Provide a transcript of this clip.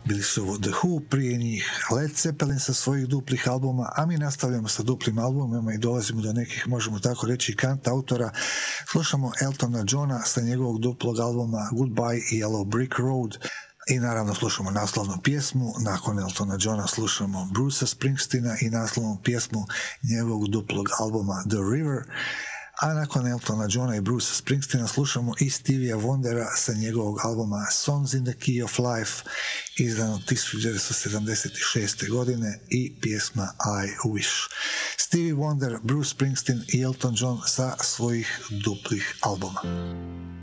Bili su The Who, prije njih Led Zeppelin sa svojih duplih albuma, a mi nastavljamo sa duplim albumima i dolazimo do nekih, možemo tako reći, kant autora. Slušamo Eltona Johna sa njegovog duplog albuma Goodbye i Yellow Brick Road i naravno slušamo naslovnu pjesmu. Nakon Eltona Johna slušamo Brucea Springsteena i naslovnu pjesmu njegovog duplog albuma The River. A nakon Eltona Johna i Brucea Springsteena slušamo i Stevia Wondera sa njegovog albuma Songs in the Key of Life, izdano 1976. godine, i pjesma I Wish. Stevie Wonder, Bruce Springsteen i Elton John sa svojih duplih albuma.